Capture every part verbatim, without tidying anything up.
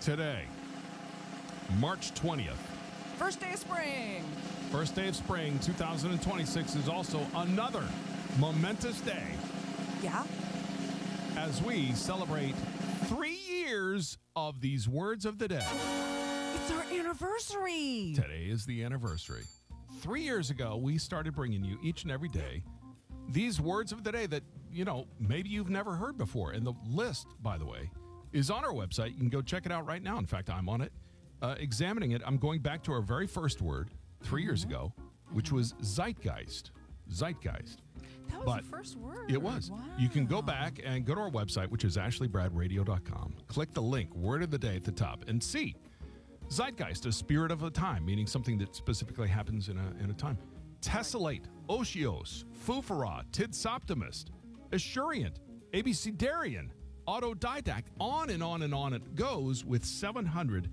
Today, March twentieth. First day of spring. First day of spring, two thousand twenty-six is also another momentous day Yeah. as we celebrate three years of these words of the day. It's our anniversary. Today is the anniversary. Three years ago, we started bringing you each and every day these words of the day that, you know, maybe you've never heard before. And the list, by the way, is on our website. You can go check it out right now. In fact, I'm on it, uh, examining it. I'm going back to our very first word three years ago, which was zeitgeist. Zeitgeist. That was But the first word. It was. Wow. You can go back and go to our website, which is ashley brad radio dot com. Click the link, word of the day at the top, and see. Zeitgeist, a spirit of a time, meaning something that specifically happens in a in a time. Tessellate, Otios, Fufara, Tidsoptimist, Assurient, Abecedarian, Autodidact, on and on and on it goes with seven hundred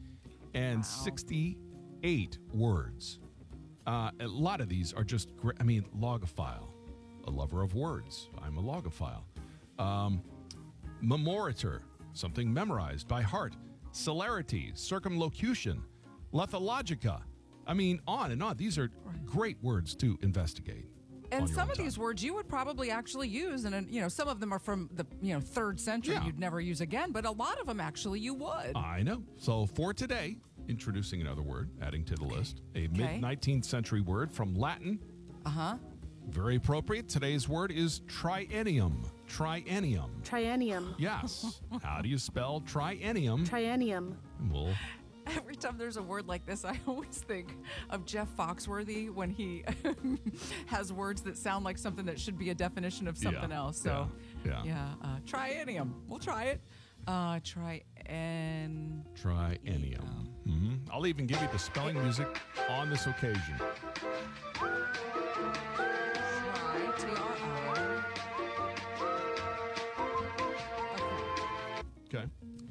sixty-eight words. Uh, a lot of these are just, gr- I mean, logophile, a lover of words. I'm a logophile. Um, memoritor, something memorized by heart. Celerity, circumlocution, lethologica. I mean, on and on. These are great words to investigate. on And your some own of time. these words you would probably actually use, and you know, some of them are from the you know third century. Yeah. You'd never use again, but a lot of them actually you would. I know. So for today, introducing another word, adding to the list, a mid-nineteenth century word from Latin. Uh huh. Very appropriate. Today's word is triennium. Triennium. Triennium. Yes. How do you spell triennium? Triennium. Well, Every time there's a word like this, I always think of Jeff Foxworthy when he has words that sound like something that should be a definition of something Yeah, else. So, yeah, yeah. yeah uh, triennium. We'll try it. Uh, try and triennium. hmm I'll even give you the spelling music on this occasion. try. T R I. Okay.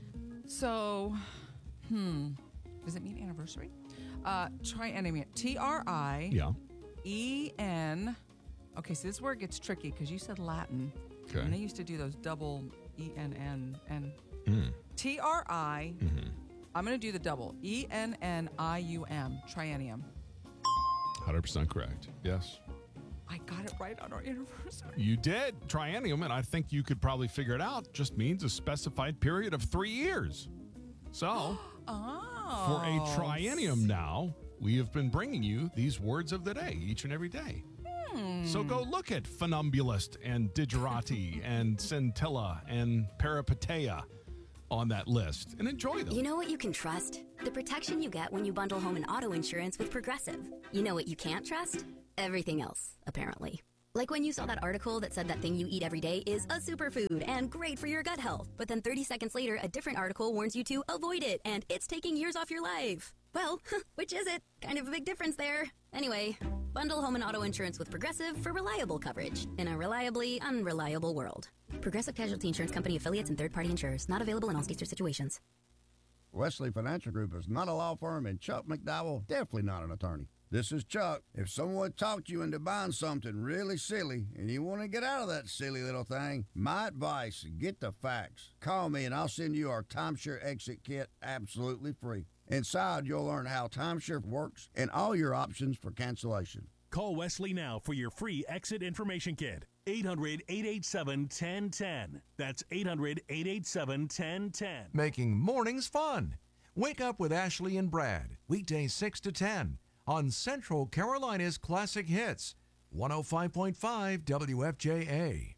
So, hmm, does it mean anniversary? Uh, triennium. T R I Yeah. E N. Okay, so this is where it gets tricky because you said Latin. Okay. And they used to do those double E N N and Mm. T R I. Mm-hmm. I'm going to do the double E N N I U M. Triennium. one hundred percent correct. Yes. I got it right on our anniversary. You did. Triennium, and I think you could probably figure it out, just means a specified period of three years. So, Oh. for a triennium now, we have been bringing you these words of the day each and every day. So go look at funambulist and digerati and scintilla and peripeteia on that list and enjoy them. You know what you can trust? The protection you get when you bundle home and auto insurance with Progressive. You know what you can't trust? Everything else, apparently. Like when you saw that article that said that thing you eat every day is a superfood and great for your gut health, but then thirty seconds later, a different article warns you to avoid it and it's taking years off your life. Well, which is it? Kind of a big difference there. Anyway, bundle home and auto insurance with Progressive for reliable coverage in a reliably unreliable world. Progressive Casualty Insurance Company affiliates and third-party insurers. Not available in all states or situations. Wesley Financial Group is not a law firm, and Chuck McDowell definitely not an attorney. This is Chuck. If someone talked you into buying something really silly and you want to get out of that silly little thing, my advice, get the facts. Call me and I'll send you our timeshare exit kit absolutely free. Inside, you'll learn how timeshare works and all your options for cancellation. Call Wesley now for your free exit information kit. eight hundred, eight eight seven, one zero one zero. That's eight hundred, eight eight seven, one zero one zero. Making mornings fun. Wake up with Ashley and Brad, weekdays six to ten on Central Carolina's Classic Hits, one oh five point five W F J A.